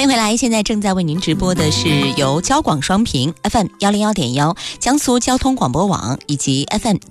迎回来，现在正在为您直播的是由交广双频 FM101.1 江苏交通广播网以及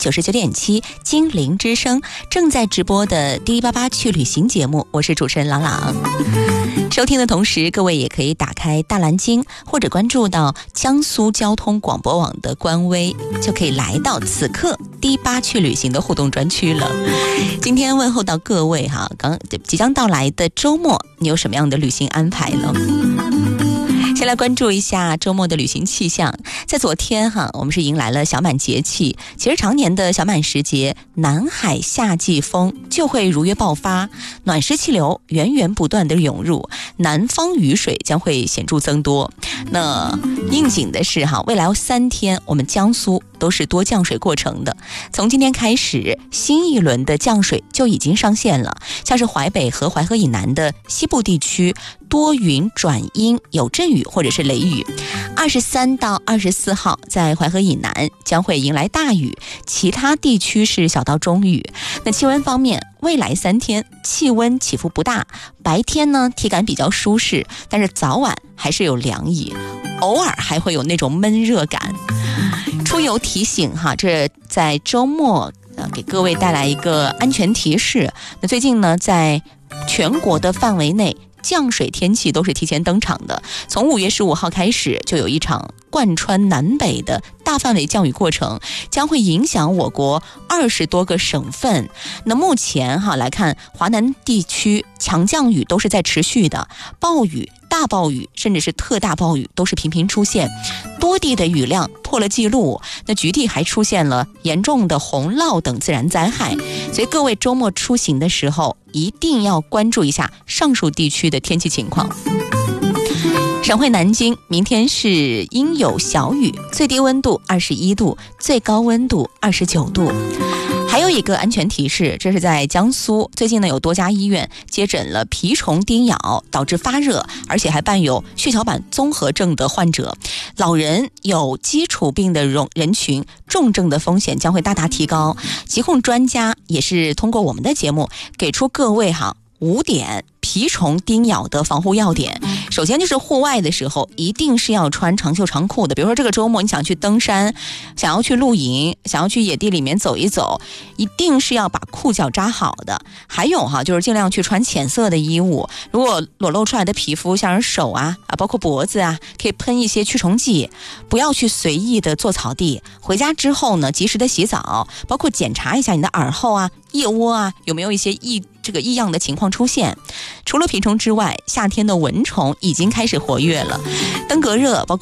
FM99.7 金陵之声正在直播的D88去旅行节目，我是主持人朗朗。收听的同时，各位也可以打开大蓝鲸或者关注到江苏交通广播网的官微，就可以来到此刻D8去旅行的互动专区了。今天问候到各位哈，即将到来的周末，你有什么样的旅行安排呢？先来关注一下周末的旅行气象。在昨天哈，我们是迎来了小满节气。其实常年的小满时节，南海夏季风就会如约爆发，暖湿气流源源不断的涌入，南方雨水将会显著增多。那应景的是哈，未来3天我们江苏都是多降水过程的。从今天开始，新一轮的降水就已经上线了，像是淮北和淮河以南的西部地区多云转阴，有阵雨或者是雷雨。23到24号在淮河以南将会迎来大雨，其他地区是小到中雨。那气温方面，未来3天气温起伏不大，白天呢体感比较舒适，但是早晚还是有凉意，偶尔还会有那种闷热感。出游提醒哈，这在周末给各位带来一个安全提示。那最近呢，在全国的范围内，降水天气都是提前登场的。从5月15号开始，就有一场贯穿南北的大范围降雨过程，将会影响我国20多个省份。那目前来看，华南地区强降雨都是在持续的，暴雨、大暴雨甚至是特大暴雨都是频频出现，多地的雨量破了记录。那局地还出现了严重的洪涝等自然灾害，所以各位周末出行的时候一定要关注一下上述地区的天气情况。省会南京明天是阴有小雨，最低温度21度，最高温度29度。还有一个安全提示，这是在江苏，最近呢有多家医院接诊了蜱虫叮咬导致发热，而且还伴有血小板综合症的患者。老人有基础病的人群，重症的风险将会大大提高。疾控专家也是通过我们的节目给出各位5点蜱虫叮咬的防护要点。首先就是户外的时候一定是要穿长袖长裤的，比如说这个周末你想去登山，想要去露营，想要去野地里面走一走，一定是要把裤脚扎好的。还有就是尽量去穿浅色的衣物，如果裸露出来的皮肤像是手啊包括脖子啊，可以喷一些驱虫剂。不要去随意的做草地，回家之后呢及时的洗澡，包括检查一下你的耳后啊、腋窝啊有没有一些异样的情况出现。除了蜱虫之外，夏天的蚊虫已经开始活跃了，登革热包括